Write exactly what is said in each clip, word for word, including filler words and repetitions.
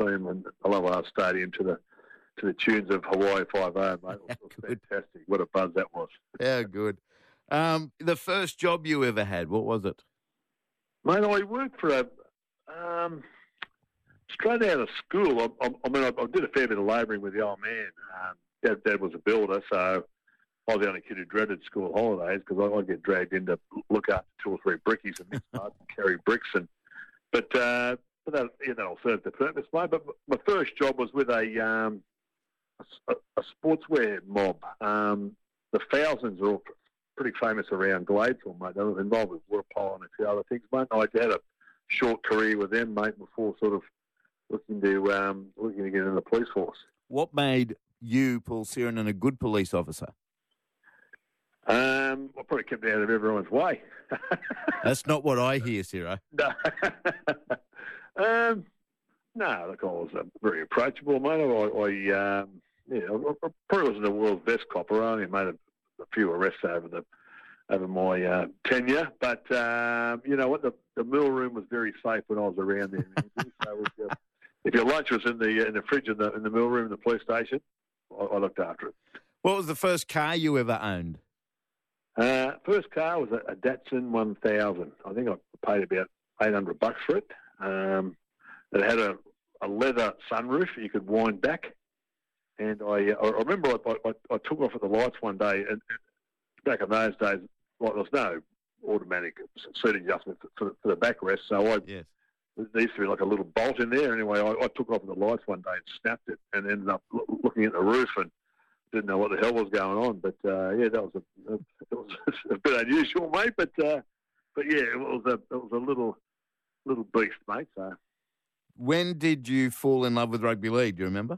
team and Aloha Stadium to the to the tunes of Hawaii Five-O, mate. It was Good. fantastic. What a buzz that was. How good. Um, the first job you ever had, what was it? Mate, I worked for a, um, straight out of school, I, I, I mean, I, I did a fair bit of labouring with the old man. Um, Dad, Dad was a builder, so I was the only kid who dreaded school holidays because I'd get dragged in to look after two or three brickies and mix mud and carry bricks. And But, uh, but that, yeah, that'll serve the purpose, mate. But my first job was with a, um, a, a sportswear mob. Um, the Thousands are all pretty famous around Gladesville, mate. They were involved with water polo and a few other things, mate. I had a short career with them, mate, before sort of looking to um, looking to get in the police force. What made you, Paul Sirenan, a good police officer? Um, I probably kept out of everyone's way. That's not what I hear, Ciro. No. um, no, look, I was uh, very approachable, mate. I, I um, yeah, I probably wasn't the world's best copper. I only made a, a few arrests over the over my uh, tenure, but um, you know what? The, the mill room was very safe when I was around there. So was, uh, if your lunch was in the in the fridge in the in the mill room in the police station, I, I looked after it. What was the first car you ever owned? Uh, first car was a, a Datsun one thousand. I think I paid about eight hundred bucks for it. Um, it had a, a leather sunroof you could wind back. And I, I remember I, I, I took off at the lights one day, and back in those days, like, there was no automatic seat adjustment for, for, for the backrest, so I Yes. there used to be like a little bolt in there. Anyway, I, I took off at the lights one day and snapped it, and ended up lo- looking at the roof and didn't know what the hell was going on. But uh, yeah, that was a, a it was a bit unusual, mate. But uh, but yeah, it was a it was a little little beast, mate. So When did you fall in love with rugby league? Do you remember?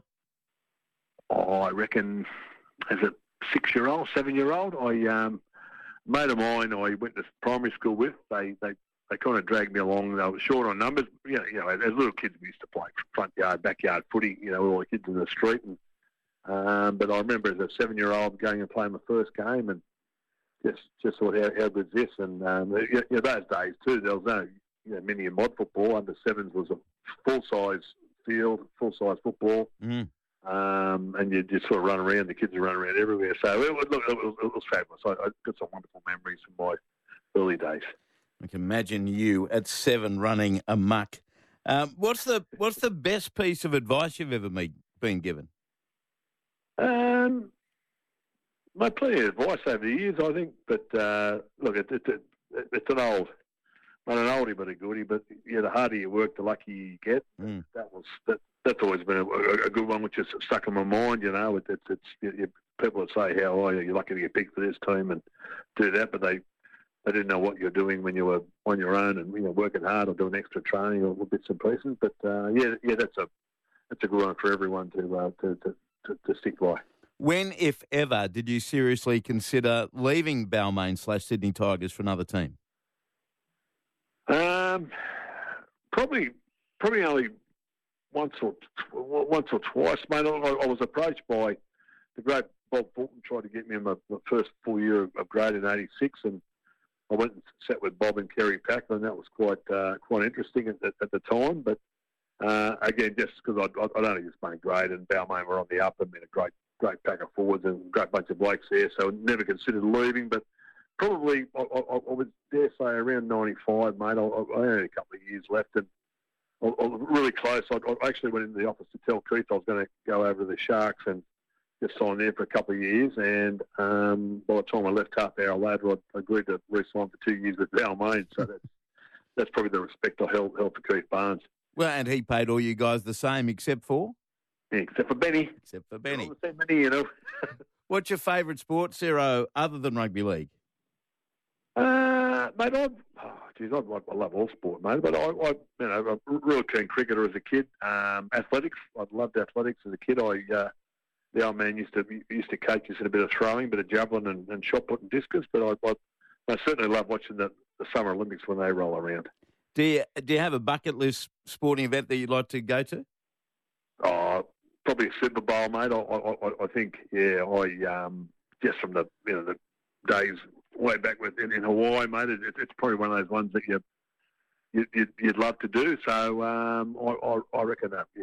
oh, I reckon as a six-year-old, seven-year-old, I um, mate of mine I went to primary school with. They they. They kind of dragged me along. They were short on numbers. You know, you know, as little kids, we used to play front yard, backyard footy. You know, all the kids in the street. And um, but I remember as a seven-year-old going and playing my first game, and just just thought, how, how good's this? And um, you know, those days too, there was no you know mini and mod football. Under sevens was a full-size field, full-size football. Mm. Um, and you just sort of run around. The kids would run around everywhere. So it was, look, it was, it was fabulous. I, I got some wonderful memories from my early days. I can imagine you at seven running amok. Um, what's the what's the best piece of advice you've ever made, been given? Um, my plenty of advice over the years, I think. But uh, look, it, it, it, it's an old, not an oldie but a goodie. But yeah, the harder you work, the luckier you get. Mm. That was that. That's always been a, a good one, which is stuck in my mind. You know, it, it's it's you, you, people would say, "How are you? You're lucky to get picked for this team and do that," but they. They didn't know what you're doing when you were on your own and you know working hard or doing extra training or little bits and pieces. But uh, yeah, yeah, that's a that's a good one for everyone to uh, to, to, to to stick by. When, if ever, did you seriously consider leaving Balmain slash Sydney Tigers for another team? Um, probably probably only once or once or twice, mate. I, I was approached by the great Bob Fulton, tried to get me in my, my first full year of, of grade in eighty-six, and I went and sat with Bob and Kerry Packer, and that was quite uh, quite interesting at, at, at the time. But uh, again, just because I'd, I'd only just made grade, and Balmain were on the up, and been a great great pack of forwards and a great bunch of blokes there, so I never considered leaving. But probably I, I, I would dare say around ninety-five, mate. I, I only had a couple of years left, and I, I was really close. I, I actually went into the office to tell Keith I was going to go over to the Sharks and just signed there for a couple of years, and um, by the time I left half hour later, I agreed to re-sign for two years with Balmain. So that's that's probably the respect I held, held for Keith Barnes. Well, and he paid all you guys the same, except for Yeah, except for Benny. except for Benny. All the same Benny, you know. What's your favourite sport, Ciro, other than rugby league? Uh, mate, I, oh, geez, I, I love all sport, mate. But I, I you know, I'm a real keen cricketer as a kid. Um, athletics, I loved athletics as a kid. I uh, The old man used to used to coach us in a bit of throwing, bit of javelin and, and shot put and discus. But I, I, I certainly love watching the, the Summer Olympics when they roll around. Do you, do you have a bucket list sporting event that you'd like to go to? Oh, probably a Super Bowl, mate. I, I, I think, yeah. I um, just from the you know the days way back with in, in Hawaii, mate. It, it's probably one of those ones that you, you you'd, you'd love to do. So um, I, I, I reckon that. Yeah.